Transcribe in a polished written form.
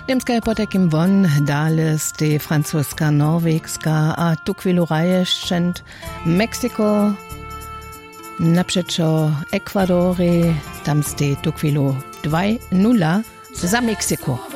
Niemska je potakim won, dale ste francuska, norwegska, a tukwilu rajeszczęt Meksiko, naprzeczo Ekwadory, tam ste tukwilu 2-0 za Meksiko.